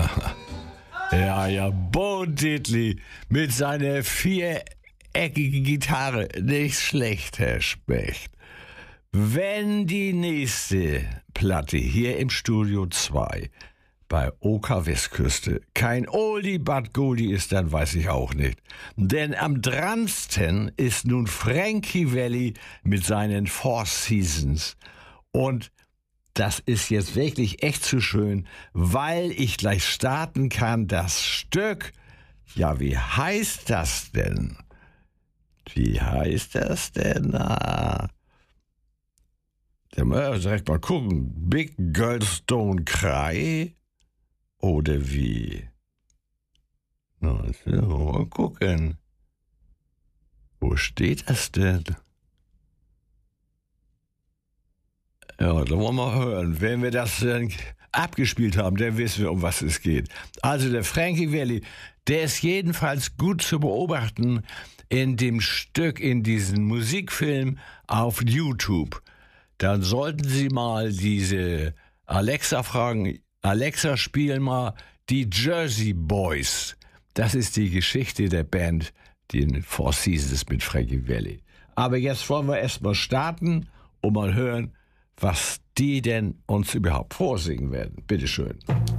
Ja, Bo Diddley mit seiner viereckigen Gitarre. Nicht schlecht, Herr Specht. Wenn die nächste Platte hier im Studio 2 bei OK Westküste kein Oldie but Goldie ist, dann weiß ich auch nicht. Denn am dransten ist nun Frankie Valli mit seinen Four Seasons. Und das ist jetzt wirklich echt zu schön, weil ich gleich starten kann. Das Stück, ja, wie heißt das denn? Da müssen wir direkt mal gucken. Big Girls Don't Cry? Oder wie? Na, so, mal gucken. Wo steht das denn? Ja, da wollen wir mal hören. Wenn wir das dann abgespielt haben, dann wissen wir, um was es geht. Also der Frankie Valli, der ist jedenfalls gut zu beobachten in dem Stück, in diesem Musikfilm auf YouTube. Dann sollten Sie mal diese Alexa fragen. Alexa, spiel mal die Jersey Boys. Das ist die Geschichte der Band, die Four Seasons mit Frankie Valli. Aber jetzt wollen wir erstmal starten und mal hören, was die denn uns überhaupt vorsingen werden. Bitteschön.